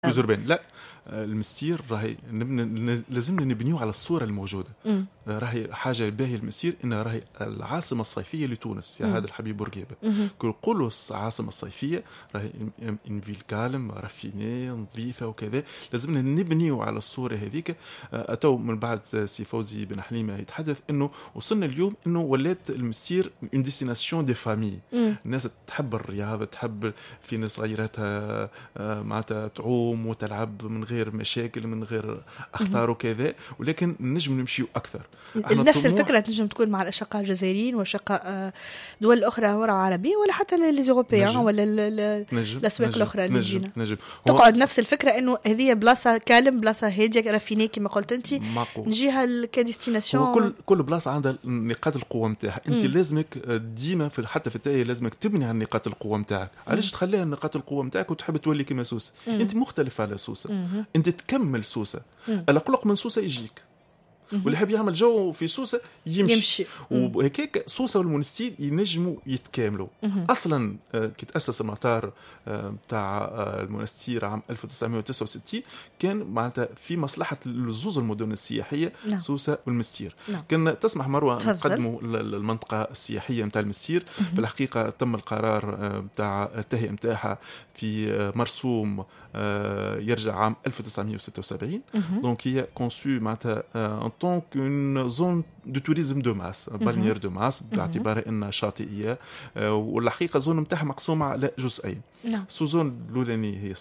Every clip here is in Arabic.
زربان لا المستير راهي لازمنا نبنيو على الصورة الموجودة. راهي حاجة باهية المستير إنها راهي العاصمة الصيفية لتونس في هذا الحبيب بورقيبة. كل العاصمة الصيفية راهي انفيل كالم رافيني نظيفة وكذا. لازمنا نبنيو على الصورة هذيك. أتو من بعد سي فوزي بن حليمة يتحدث إنه وصلنا اليوم إنه ولات المستير une destination des familles. الناس تحب الرياضة تحب في ناس صغيراتها معناتها تعوم وتلعب من غير مشاكل من غير أخطار وكذا. ولكن نجم نمشيو أكثر. نفس الفكرة تنجم تكون مع الأشقاء الجزائريين وأشقاء دول أخرى ورا عربية ولا حتى ليزوروبيان ولا الأسواق الأخرى اللي جينا تقعد نفس الفكرة إنه هذه بلاصة كالم بلاصة هادية رافيني كما قلت أنت نجيها كديستيناسيون. كل بلاصة عندها نقاط القوة متاعها. أنت لازمك ديما حتى في التأيي لازمك تبني على نقاط القوة متاعك. علاش تخليها نقاط القوة متاعك وتحب تولي كما سوسة؟ أنت مختلف على سوسة. أنت تكمل سوسة. القلق من سوسة يجيك واللي حاب يعمل جو في سوسة يمشي. وهيك سوسة والمونستير ينجموا يتكاملوا. أصلا كي تأسس المطار بتاع المونستير عام 1969 كان معناتها في مصلحة الزوز المدن السياحية سوسة والمستير. كان تسمح مروة نقدموا المنطقة السياحية متاع المستير. في الحقيقة تم القرار بتاع التهيئة متاعها في مرسوم يرجع عام 1976. دونك هي كونسو معناتها en tant qu'une zone de tourisme de masse, balnéaire de masse باعتبارها انها شاطئيه. والحقيقه زون متاعها مقسومه على جزئين. سو زون الاولاني هي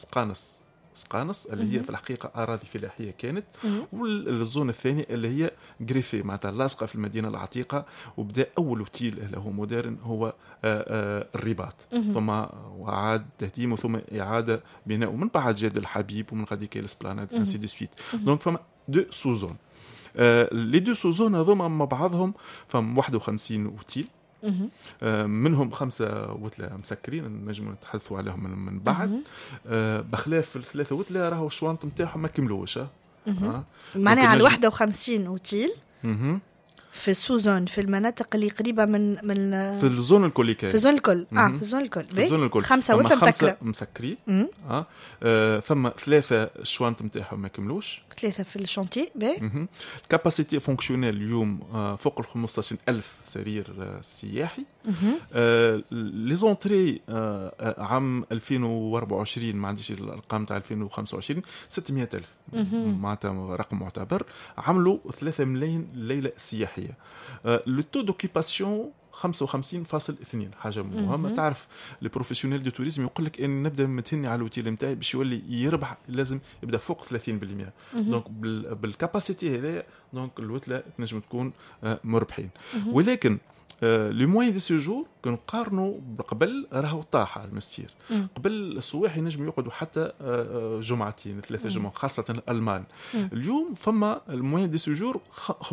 سقانص اللي هي في الحقيقه اراضي فلاحيه كانت. والزون الثانيه اللي هي غريفي معناتها لاصقه في المدينه العتيقه. وبدا اول اوتيل اللي هو مودرن هو الرباط. ثم وعاد تهديمه ثم اعاده بناء من بعد جاد الحبيب ومن غادي كالسبلاناد انسي دي سويت. دونك فما دو سو زون. لي دو سو زون هذوما مع بعضهم فم 51 اوتيل. منهم 5 وتلة مسكرين نجم نتحدثوا عليهم من بعد. بخلاف الثلاثة وتلة راهو الشوانط نتاعهم ما كملوش. معناها على 51 اوتيل في السوزون في المناطق اللي قريبه من في الزون الكل في الزون الكل في الزون الكل 5 وتلة مسكرين. ثم 3 الشوانط نتاعهم ما كملوش. 3 في الشانتي الكاباسيتي فونكسيونيل اليوم فوق 15,000 سرير سياحي. لي زونتري عام 2024 ما عنديش الارقام تاع 2025 600,000 معناتها رقم معتبر. عملوا 3 ملايين ليله سياحيه. لو تو دوكيباسيون 55.2 حاجه مهمه. تعرف لي بروفيسيونيل دو توريزم يقول لك ان نبدا متهني على الاوتيل نتاعي باش يولي يربح لازم يبدا فوق 30%. دونك بالكاباسيتي هذايا دونك الوتله تنجم تكون مربحين. ولكن لو موين دي سيجور كنقارنوا قبل راهو طاح المستير. قبل السواح ينجموا يقعدوا حتى جمعتين 3 جمعات خاصه الالمان. اليوم فما الموين دي سيجور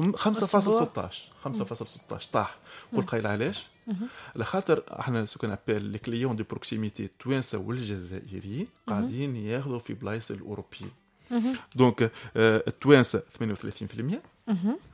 5.16 طاح. قول قايل علاش؟ لخاطر احنا سكن ابل لي كليون دي بروكسيميتي التوانسه والجزائريين قاعدين ياخذوا في بلايص الاوروبيين. دونك التوانسه 38%.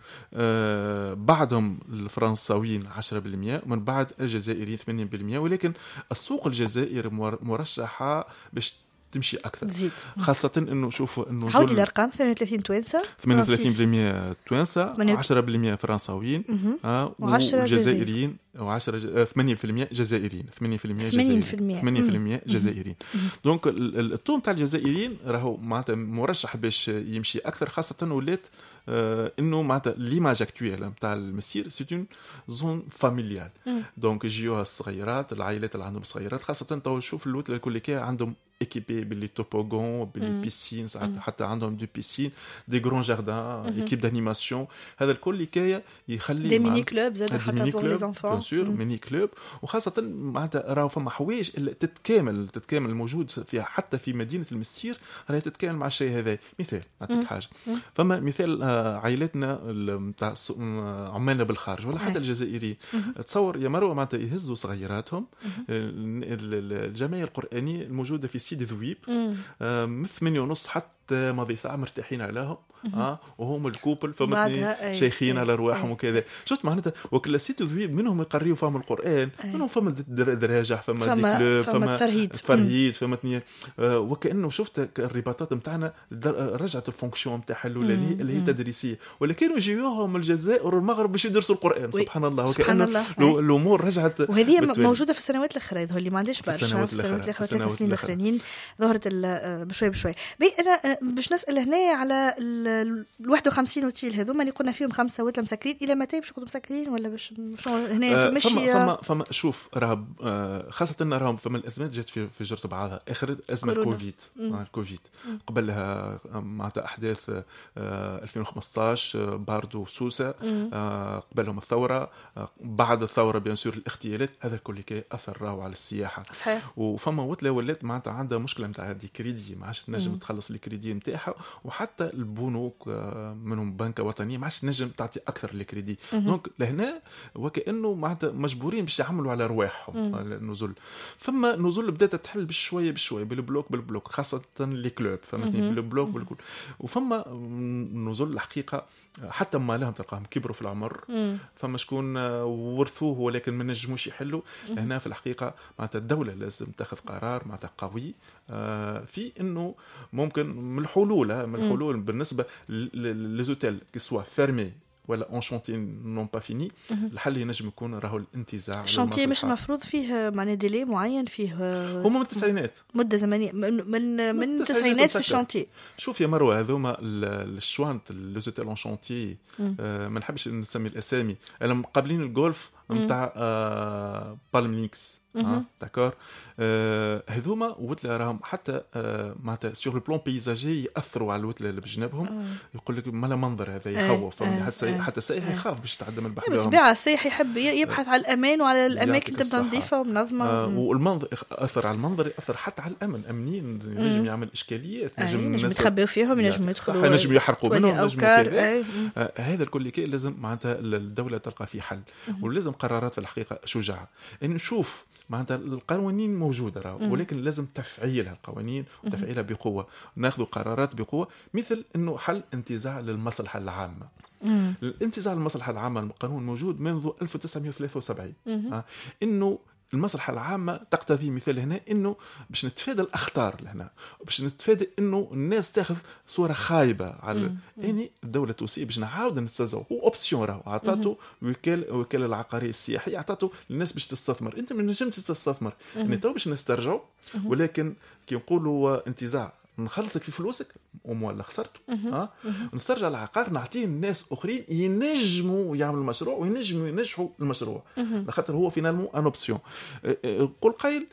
بعدهم الفرنساويين 10%. من بعد الجزائريين 80%. ولكن السوق الجزائري مرشحة باش تمشي أكثر تزيد. خاصة إنه شوفوا إنه حاول الأرقام 32 توانسة 38% توانسة 10% فرنساويين وجزائريين و10 8% جزائريين 8% جزائريين. دونك الطون تاع الجزائريين راهو معناتها مرشح باش يمشي أكثر خاصة ولات انه معناتها ليماج اكطويل نتاع المسير سي اون زون فاميليال. دونك يجيوها الصغيرات العائلات اللي عندهم صغيرات خاصه تو شوف الوتله الكل كي عندهم équipés باللي توبوغون باللي بيسين ساعات حتى عندهم دو بيسين دي غران جاردان ايكيب دانيماسيون. هذا الكل كي يخلي دي ميني كلوب زاد حتى بور لي زانفون بيان سور ميني كلوب. وخاصه معناتها راهو فما حوايج تتكامل الموجود فيها حتى في مدينه المسير راهي تتكامل مع الشيء هذا. مثال نعطيك حاجه فما مثال عائلتنا نتاع عمالنا بالخارج ولا حتى الجزائري. تصور يا مروه معناتها يهزوا صغيراتهم الجمعيه القرانيه الموجوده في سيدي ذويب من 8:30 حتى حتى ماضي ساعه مرتاحين عليهم وهم الكوبل فما شيخين على رواحهم وكذا. شفت معناتها وكل سيت ذويب منهم يقريوا فهم القران منهم فما دراجه فما ديكلوب فما فرهيد فما وكانه شفت الرباطات نتاعنا رجعت الفونكسيون نتاعها الاولانيه اللي هي تدريسيه ولا كانوا يجيوهم الجزائر والمغرب باش يدرسوا القران سبحان الله وكانه الامور رجعت وهذه موجوده في السنوات الاخيره اللي ما عندهاش برشا في السنوات الاخيره 3 سنين الاخرين ظهرت بشوي بشوي. انا باش نسال هنا على ال 51 اوتيل هذوما اللي قلنا فيهم 5 ولا مسكرين الى متى باش يقعدوا مسكرين ولا باش هنا ماشي فما شوف راه خاصه راهم فما الازمات جات في جرة بعضها. اخر ازمه الكوفيد قبلها معناتها احداث 2015 باردو وسوسه قبلهم الثوره بعد الثوره بيان سور الاغتيالات هذا الكل كي اثر راهو على السياحه صحيح. وفما ولات معناتها عندها مشكله نتاع دي كريدي ما عادش تنجم تخلص الكريدي نتاعها وحتى البنوك منهم بنكه وطنيه ما عادش تنجم تعطي اكثر الكريدي. دونك لهنا وكانه معناتها مجبورين باش يعملوا على رواحهم النزول. فما نزول بدات تحل بشويه بالبلوك خاصه لي كلوب فهمتني بالبلوك بالكل. وفما نزول الحقيقه حتى ما لهم تلقاهم كبروا في العمر فما شكون ورثوه ولكن ما نجموش يحلوا. هنا في الحقيقه معناتها الدوله لازم تاخذ قرار معناتها قوي في انه ممكن من الحلول بالنسبه للزوتيل كي سوا فيرمي ولا اون شونتي نون با فيني. الحل ينجم يكون راهو الانتزاع. الشونتي مش مفروض فيه معنى ديلي معين فيه هما من التسعينات مده زمنيه من التسعينات في الشونتي. شوف يا مروه هذوما الشوانت لوزوتيل اون شونتي ما نحبش نسمي الاسامي انا مقابلين الجولف نتاع بالمينكس داكور هذوما وتلا راهم حتى معناتها سور لو بلون بيزاجي ياثروا على الوتله اللي بجنبهم. يقول لك ما منظر هذا يخوف حتى السائح يخاف باش يتعدى من البحر. بالطبيعه السائح يحب يبحث على الامان وعلى الاماكن تبدا نظيفه ومنظمه والمنظر اثر على المنظر ياثر حتى على الامن. امنين ينجم يعمل اشكاليات نجم يتخبوا فيهم ينجم يدخلوا ينجم يحرقوا منهم نجم هذا الكل كي لازم معناتها الدوله تلقى فيه حل ولازم قرارات في الحقيقه شجاعه. نشوف معناتها القوانين موجوده ولكن لازم تفعيلها القوانين وتفعيلها بقوه. ناخذ قرارات بقوه مثل انه حل انتزاع للمصلحه العامه. الانتزاع للمصلحه العامه القانون موجود منذ 1973 انه المصلحة العامة تقتضي مثال هنا إنه باش نتفادى الأخطار لهنا باش نتفادى إنه الناس تأخذ صورة خايبة على يعني الدولة التونسية باش نعاود نستزو هو أوبسيون راهو عطاته وكالة العقارية السياحية عطاته للناس باش تستثمر. أنت من نجم تستثمر يعني تو باش نسترجعوا ولكن كي نقولوا انتزاع نخلصك في فلوسك ولا خسرته نسترجع العقار نعطيه الناس اخرين ينجموا يعملوا المشروع وينجموا ينجحوا المشروع لخاطر هو فينالمون ان اوبسيون. قل قايل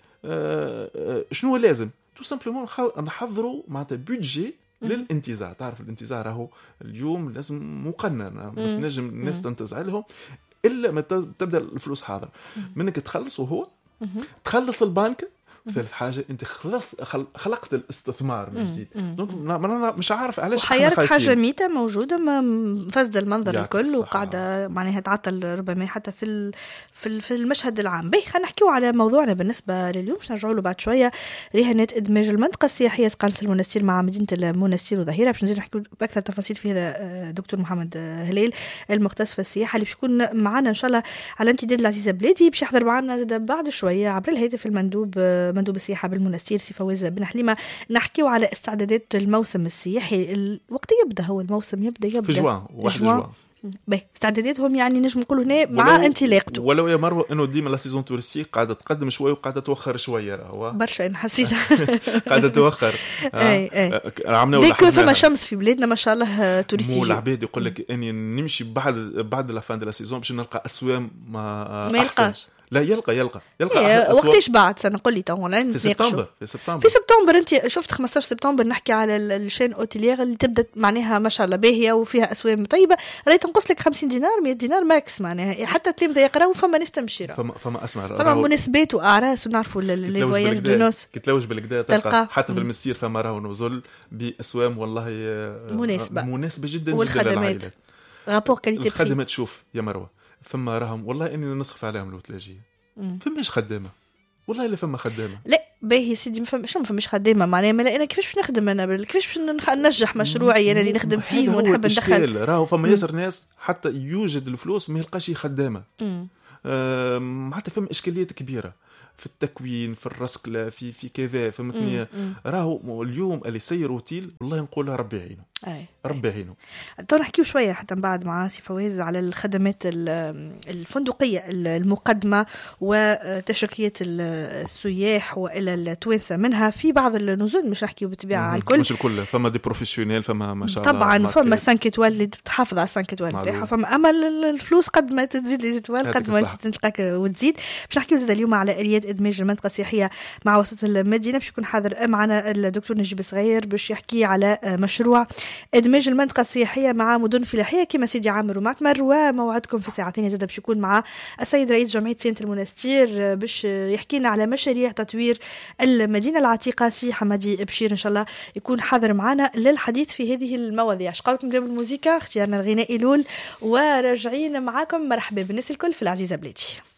شنو لازم تو سامبلومون نحضروا معناتها بودجي للانتزاع. تعرف الانتزاع راهو اليوم لازم مقنن تنجم الناس تنتزع لهم الا ما تبدا الفلوس حاضر منك تخلص وهو تخلص البنك. ثالث حاجة أنت خلقت الاستثمار من جديد. دونك مش عارف علاش حيرت حاجة ميتة موجودة ما فسد المنظر الكل وقاعدة معناها تعطل ربما حتى في المشهد العام. خلينا نحكيو على موضوعنا بالنسبة لليوم باش نرجعوا له بعد شوية. رهانات إدماج المنطقة السياحية سقانس المنستير مع مدينة المنستير وظهيرة باش نزيد نحكيو بأكثر تفاصيل في هذا دكتور محمد هليل المختص في السياحة اللي باش يكون معنا إن شاء الله على امتداد العزيزة بلادي باش يحضر معنا زاد بعد شوية عبر الهاتف مندوب السياحة بالمنستير سي فواز بن حليمة. نحكيو على استعدادات الموسم السياحي. الوقت يبدأ هو الموسم يبدأ في جوان 1 جوان استعداداتهم يعني نجم نقولوا هنا مع انطلاقته. ولو يا مروه انه ديما لا سيزون تورستيك قاعده تقدم شويه وقاعده توخر شويه راهو برشا انا حسيت قاعده توخر عملنا ديكو فما شمس في بلادنا ما شاء الله تورستي. مو العباد يقول لك اني نمشي بعد لا فان دو لا سيزون باش نلقى اسوام ما يلقاش. لا يلقى وقتاش بعد سنقول لي تو في سبتمبر انت شفت 15 سبتمبر نحكي على الشين اوتيلير اللي تبدا معناها ما شاء الله باهيه وفيها اسوام طيبه راهي تنقص لك 50 دينار 100 دينار ماكس معناها حتى تلامذه يقراو فما ناس تمشي فما اسمع فما مناسبات واعراس ونعرفوا لي فواياج دو نوس كي تلوج بالكدا تلقى حتى في المسير فما راهو نزل باسوام والله مناسبه جدا والخدمات رابور كاليتي الخدمات. شوف يا مروه ثم راهم والله اني نصرف عليهم لو تلاجيه فماش خدامه والله لا فما خدامه. لا باهي سيدي ما فماش خدامه معناها ما انا كيفاش نخدم انا كيفاش ننجح مشروعي انا اللي نخدم فيه ونحب ندخل. راهو فما ياسر ناس حتى يوجد الفلوس ما يلقاش خدامه. حتى فما اشكاليات كبيره في التكوين في الرسكله في كذا فهمتني. راهو اليوم اللي يسير اوتيل والله نقولها ربي يعينه. ربي يعينه. تو نحكيو شويه حتى من بعد مع سي فواز على الخدمات الفندقيه المقدمه وتشكية السياح والى التوانسه منها في بعض النزول. مش نحكيو بالطبيعه على الكل مش الكل فما دي بروفيسيونيل فما ما شاء الله طبعا فما 5 إتوال اللي تحافظ على 5 إتوال نتاعها فما اما الفلوس قد ما تزيد لي إتوال قد ما تلقاك وتزيد. باش نحكيو زاد اليوم على اليات ادماج المنطقه السياحيه مع وسط المدينه. باش يكون حاضر معنا الدكتور نجيب صغير باش يحكي على مشروع ادماج المنطقه السياحيه مع مدن فلاحيه كما سيدي عامر ومعتمر. وموعدكم في ساعتين زاد باش يكون مع السيد رئيس جمعيه سانت المنستير باش يحكي لنا على مشاريع تطوير المدينه العتيقه. سي حمادي بشير ان شاء الله يكون حاضر معنا للحديث في هذه المواضيع. شقاوكم قبل الموسيقى اختيارنا الغنائي لول وراجعين معاكم. مرحبا بالناس الكل في العزيزه بلادي.